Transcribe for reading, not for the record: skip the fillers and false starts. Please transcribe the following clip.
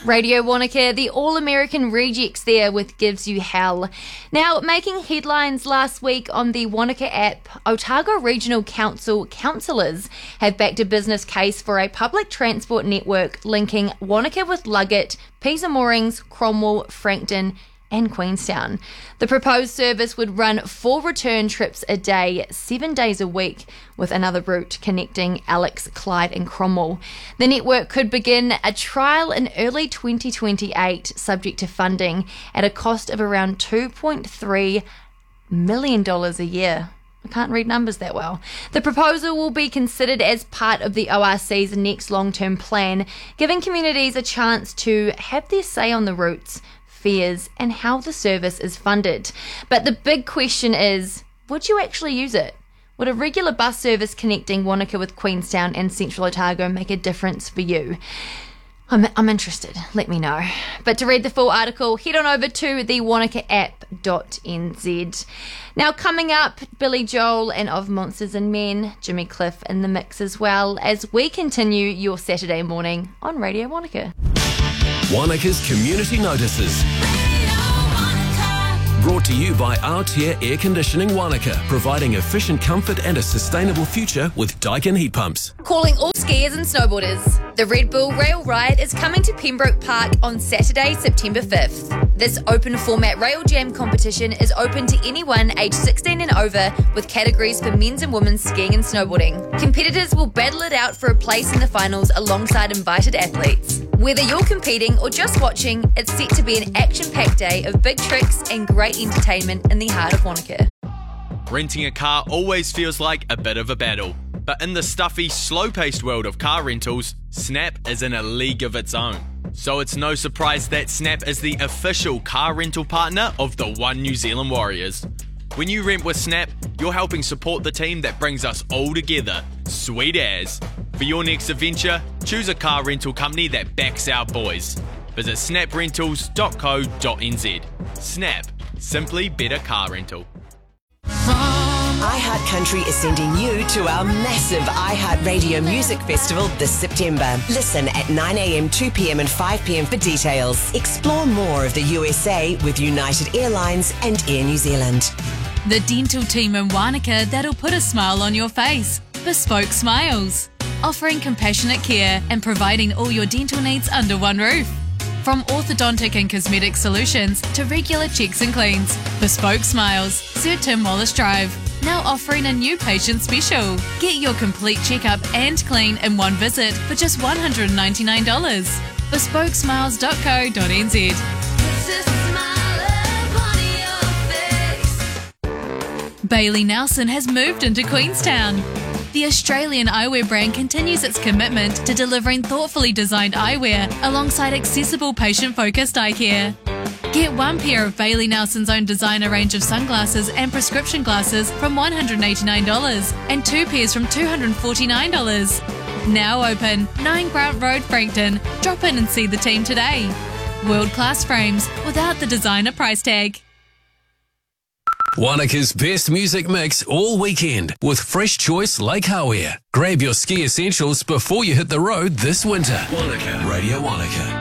Radio Wanaka, the All-American Rejects there with Gives You Hell. Now, making headlines last week on the Wanaka app, Otago Regional Council councillors have backed a business case for a public transport network linking Wanaka with Luggett, Pisa Moorings, Cromwell, Frankton and Queenstown. The proposed service would run 4 return trips a day, 7 days a week, with another route connecting Alex, Clyde and Cromwell. The network could begin a trial in early 2028, subject to funding, at a cost of around $2.3 million a year. I can't read numbers that well. The proposal will be considered as part of the ORC's next long-term plan, giving communities a chance to have their say on the routes, fares and how the service is funded. But the big question is, would you actually use it? Would a regular bus service connecting Wanaka with Queenstown and Central Otago make a difference for you? I'm interested. Let me know. But to read the full article, head on over to the wanakaapp.nz. Now coming up, Billy Joel and Of Monsters and Men, Jimmy Cliff in the mix as well, as we continue your Saturday morning on Radio Wanaka. Wanaka's Community Notices. Brought to you by Aotea Air Conditioning Wanaka, providing efficient comfort and a sustainable future with Daikin heat pumps. Calling all skiers and snowboarders. The Red Bull Rail Ride is coming to Pembroke Park on Saturday, September 5th. This open format rail jam competition is open to anyone aged 16 and over, with categories for men's and women's skiing and snowboarding. Competitors will battle it out for a place in the finals alongside invited athletes. Whether you're competing or just watching, it's set to be an action-packed day of big tricks and great entertainment in the heart of Wanaka. Renting a car always feels like a bit of a battle, but in the stuffy, slow-paced world of car rentals, Snap is in a league of its own. So it's no surprise that Snap is the official car rental partner of the One New Zealand Warriors. When you rent with Snap, you're helping support the team that brings us all together. Sweet as. For your next adventure, choose a car rental company that backs our boys. Visit snaprentals.co.nz. Snap. Simply better car rental. iHeart Country is sending you to our massive iHeart Radio Music Festival this September. Listen at 9 a.m, 2 p.m. and 5 p.m. for details. Explore more of the USA with United Airlines and Air New Zealand. The dental team in Wanaka that'll put a smile on your face. Bespoke Smiles. Offering compassionate care and providing all your dental needs under one roof. From orthodontic and cosmetic solutions to regular checks and cleans. Bespoke Smiles, Sir Tim Wallace Drive. Now offering a new patient special. Get your complete checkup and clean in one visit for just $199. Bespokesmiles.co.nz. Bailey Nelson has moved into Queenstown. The Australian eyewear brand continues its commitment to delivering thoughtfully designed eyewear alongside accessible patient-focused eye care. Get one pair of Bailey Nelson's own designer range of sunglasses and prescription glasses from $189 and 2 pairs from $249. Now open, 9 Grant Road, Frankton. Drop in and see the team today. World-class frames without the designer price tag. Wanaka's best music mix all weekend with Fresh Choice Lake Hawea. Grab your ski essentials before you hit the road this winter. Wanaka, Radio Wanaka.